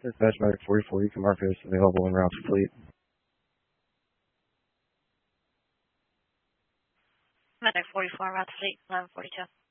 Dispatch Medic 44, you can mark this available en route to fleet. Medic 44, route to fleet, 1142.